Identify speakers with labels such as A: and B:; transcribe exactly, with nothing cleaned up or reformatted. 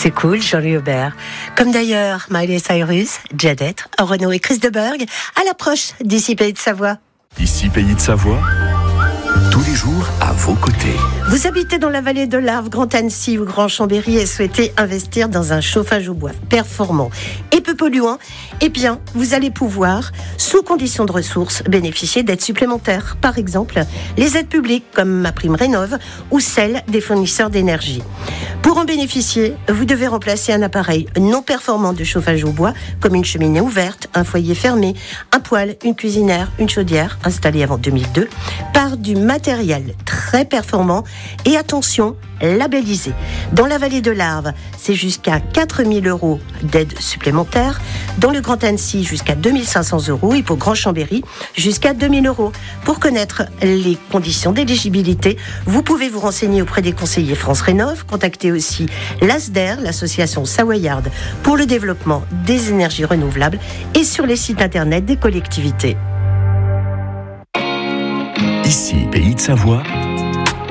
A: C'est cool, Jean-Louis Aubert. Comme d'ailleurs Miley Cyrus, Jadette, Renaud et Chris de Burgh, à l'approche d'ici Pays de Savoie.
B: Ici Pays de Savoie, tous les jours à vos côtés.
A: Vous habitez dans la vallée de l'Arve, Grand Annecy ou Grand Chambéry et souhaitez investir dans un chauffage au bois performant et peu polluant, eh bien, vous allez pouvoir, sous conditions de ressources, bénéficier d'aides supplémentaires. Par exemple, les aides publiques comme MaPrimeRénov' ou celles des fournisseurs d'énergie. Pour en bénéficier, vous devez remplacer un appareil non performant de chauffage au bois, comme une cheminée ouverte, un foyer fermé, un poêle, une cuisinière, une chaudière installée avant deux mille deux, par du matériel très performant et, attention, labellisé. Dans la vallée de l'Arve, c'est jusqu'à quatre mille euros d'aide supplémentaire. Dans le Grand Annecy, jusqu'à deux mille cinq cents euros. Et pour Grand Chambéry, jusqu'à deux mille euros. Pour connaître les conditions d'éligibilité, vous pouvez vous renseigner auprès des conseillers France Rénov'. Contactez aussi l'A S D E R, l'association savoyarde pour le développement des énergies renouvelables, et sur les sites internet des collectivités.
B: Ici, Pays de Savoie,